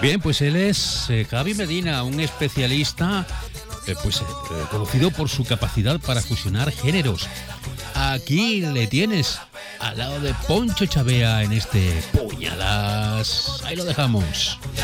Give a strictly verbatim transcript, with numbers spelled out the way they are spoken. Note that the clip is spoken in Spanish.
Bien, pues él es eh, Javi Medina, un especialista eh, pues, eh, conocido por su capacidad para fusionar géneros. Aquí le tienes al lado de Poncho Chavea en este Puñaladas. Ahí lo dejamos.